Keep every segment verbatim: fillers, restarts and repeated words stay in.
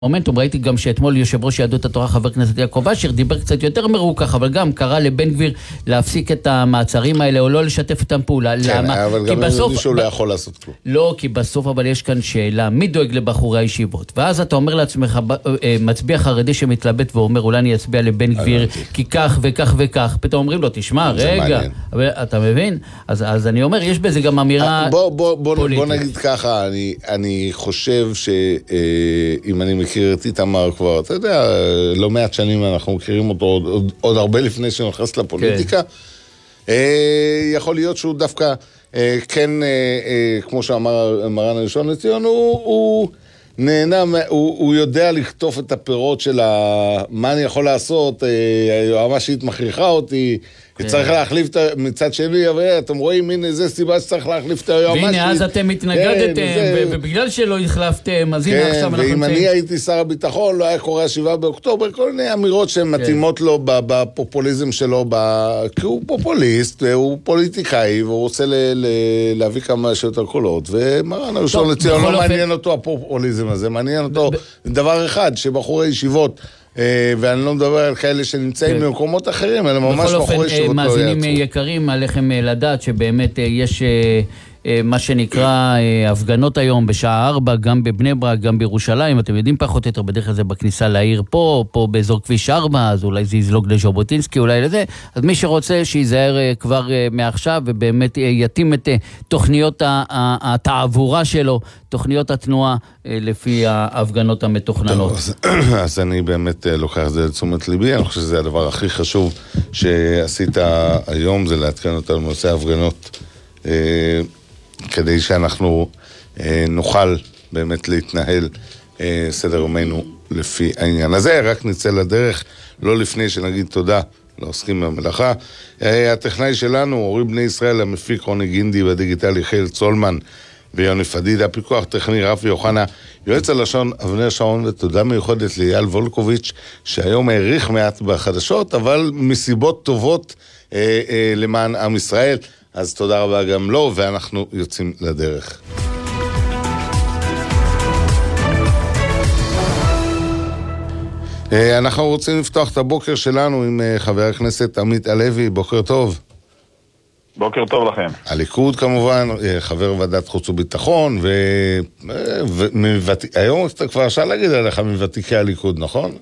מומנטום, ראיתי גם שאתמול יושב ראש יהדות התורה חבר כנסת יעקב אשר דיבר קצת יותר מרוכך, אבל גם קרא לבן גביר להפסיק את המעצרים האלה או לא לשתף איתם פעולה. כן, למה? אבל גם בסוף, מישהו לא יכול לעשות כלום. לא, כי בסוף אבל יש כאן שאלה, מי דואג לבחורי הישיבות? ואז אתה אומר לעצמך, מצביע חרדי שמתלבט ואומר, אולי אני אצביע לבן גביר, כי כך וכך וכך. פתאום אומרים לו, תשמע, רגע, אתה מבין? אז, אז אני אומר, יש בזה גם אמירה בוא, בוא, בוא, פוליטית. בוא נגיד ככה, אני, אני חושב שאם אני מכיר את איתמר כבר, אתה יודע, לא מעט שנים אנחנו מכירים אותו עוד, עוד, עוד הרבה לפני שנכנס לפוליטיקה, כן. יכול להיות שהוא דווקא, כן, כמו שאמר מרן הראשון לציון, הוא, הוא נהנה, הוא, הוא יודע לכתוב את הפירות של מה אני יכול לעשות, היועמ"שית מכריחה אותי, צריך להחליף מצד שני, אבל אתם רואים, הנה, זה סיבה שצריך להחליף את היועמ"שית. והנה, אז אתם התנגדתם, ובגלל שלא החלפתם, אז הנה עכשיו אנחנו נמצאים. ואם אני הייתי שר הביטחון, לא היה קורה שבעה באוקטובר, כל מיני אמירות שהן מתאימות לו בפופוליזם שלו, כי הוא פופוליסט, הוא פוליטיקאי, והוא רוצה להביא כמה שיותר קולות, ומרן הראשון לציון לא מעניין אותו הפופוליזם הזה, מעניין אותו דבר אחד, שבחורי ישיבות, ואני לא מדבר על כאלה שנמצאים במקומות אחרים, אלא ממש בחורי ישיבות לא יעצרו. מאזינים יקרים, עליכם לדעת שבאמת יש מה שנקרא הפגנות היום בשעה ארבע, גם בבני ברק, גם בירושלים, אתם יודעים פחות או יותר, בדרך כלל זה בכניסה לעיר פה, פה באזור כביש ארבע, אז אולי זה יזלוג לז'בוטינסקי, אולי לזה, אז מי שרוצה שיזהר כבר מעכשיו, ובאמת יתאים את תוכניות התעבורה שלו, תוכניות התנועה, לפי ההפגנות המתוכננות. אז אני באמת לוקח את זה לתשומת ליבי, אני חושב שזה הדבר הכי חשוב שעשית היום, זה להתקן אותנו בנושא ההפגנות, כדי שאנחנו אה, נוכל באמת להתנהל אה, סדר יומנו לפי העניין הזה. רק נצא לדרך, לא לפני שנגיד תודה לעוסקים במלאכה. אה, הטכנאי שלנו, אורי בני ישראל, המפיק רוני גינדי בדיגיטלי חיל צולמן ויוני פדידה, פיקוח טכני רפי יוחנה, יועץ הלשון אבנר שרון, ותודה מיוחדת לאייל וולקוביץ' שהיום העריך מעט בחדשות, אבל מסיבות טובות אה, אה, למען עם ישראל. אז תודה רבה גם לו, ואנחנו יוצאים לדרך. אנחנו רוצים לפתוח את הבוקר שלנו עם חבר הכנסת עמית הלוי. בוקר טוב. בוקר טוב לכם. הליכוד כמובן, חבר ועדת חוץ וביטחון, והיום אתה כבר אפשר להגיד עליך מוותיקי הליכוד, נכון?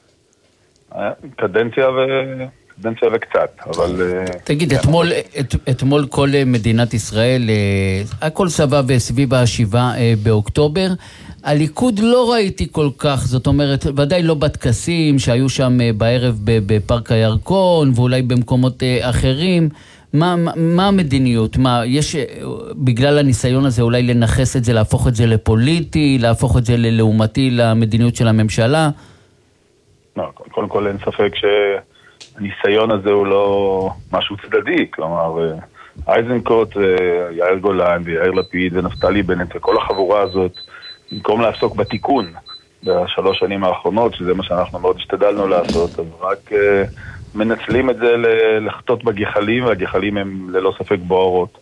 קדנציה ו... קדנציה וקצת, אבל... תגיד, אתמול, את, אתמול כל מדינת ישראל, הכל סבב סביב השבעה באוקטובר, הליכוד לא ראיתי כל כך, זאת אומרת, ודאי לא בטקסים שהיו שם בערב בפארק הירקון, ואולי במקומות אחרים. מה, מה המדיניות? מה, יש, בגלל הניסיון הזה אולי לנחס את זה, להפוך את זה לפוליטי, להפוך את זה ללעומתי למדיניות של הממשלה? לא, קודם כל אין ספק שהניסיון הזה הוא לא משהו צדדי, כלומר, אייזנקוט, יאיר גולן ויאיר לפיד ונפתלי בנט וכל החבורה הזאת, במקום לעסוק בתיקון בשלוש שנים האחרונות, שזה מה שאנחנו מאוד השתדלנו לעשות, אז רק מנצלים את זה לחטות בגחלים, והגחלים הם ללא ספק בוערות.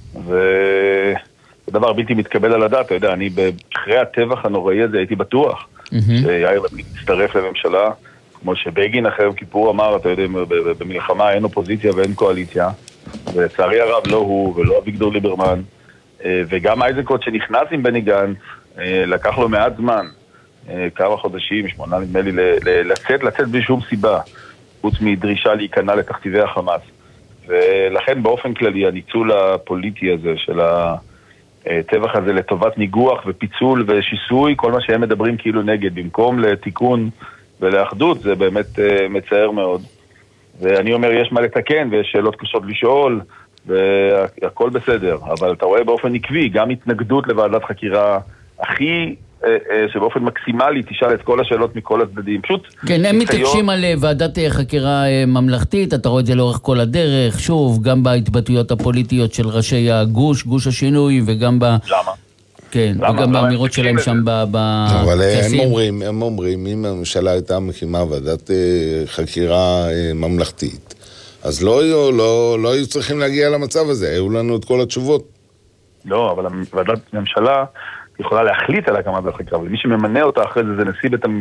וזה דבר בלתי מתקבל על הדעת, אתה יודע, אני אחרי הטבח הנוראי הזה הייתי בטוח שיאיר לפיד יצטרף לממשלה, כמו שבגין אחרי יום כיפור אמר, אתה יודע, במלחמה אין אופוזיציה ואין קואליציה, ולצערי הרב לא הוא ולא אביגדור ליברמן, וגם אייזנקוט שנכנס עם בני גנץ, לקח לו מעט זמן, כמה חודשים, שמונה נדמה לי, לצאת, לצאת בלי שום סיבה, חוץ מדרישה להיכנע לתכתיבי החמאס. ולכן באופן כללי, הניצול הפוליטי הזה של הטבח הזה לטובת ניגוח ופיצול ושיסוי, כל מה שהם מדברים כאילו נגד, במקום לתיקון ולאחדות, זה באמת מצער מאוד. ואני אומר, יש מה לתקן ויש שאלות קשות לשאול, והכל בסדר, אבל אתה רואה באופן עקבי, גם התנגדות לוועדת חקירה הכי, שבאופן מקסימלי תשאל את כל השאלות מכל הצדדים. פשוט... כן, הם מתעקשים על ועדת חקירה ממלכתית, אתה רואה את זה לאורך כל הדרך, שוב, גם בהתבטאויות הפוליטיות של ראשי הגוש, גוש השינוי, וגם ב... למה? כן, וגם באמירות שלהם שם ב... אבל הם אומרים, הם אומרים, אם הממשלה הייתה מקימה ועדת חקירה ממלכתית, אז לא היו, לא, לא היו צריכים להגיע למצב הזה, היו לנו את כל התשובות. לא, אבל ועדת ממשלה יכולה להחליט על הקמת ועדת חקירה, אבל מי שממנה אותה אחרי זה זה נשיא בית